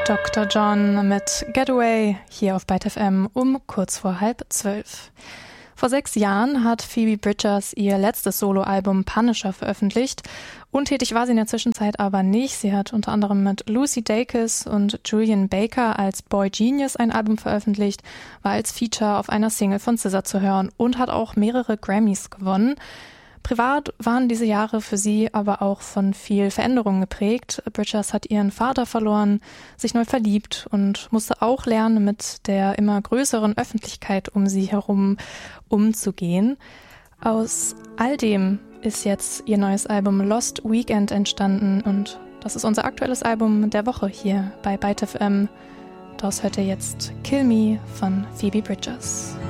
Dr. John mit Getaway hier auf Byte FM um kurz vor 11:30. Vor 6 Jahren hat Phoebe Bridgers ihr letztes Soloalbum Punisher veröffentlicht. Untätig war sie in der Zwischenzeit aber nicht. Sie hat unter anderem mit Lucy Dacus und Julian Baker als Boy Genius ein Album veröffentlicht, war als Feature auf einer Single von SZA zu hören und hat auch mehrere Grammys gewonnen. Privat waren diese Jahre für sie aber auch von viel Veränderung geprägt. Bridgers hat ihren Vater verloren, sich neu verliebt und musste auch lernen, mit der immer größeren Öffentlichkeit um sie herum umzugehen. Aus all dem ist jetzt ihr neues Album Lost Weekend entstanden und das ist unser aktuelles Album der Woche hier bei Byte FM. Daraus hört ihr jetzt Kill Me von Phoebe Bridgers.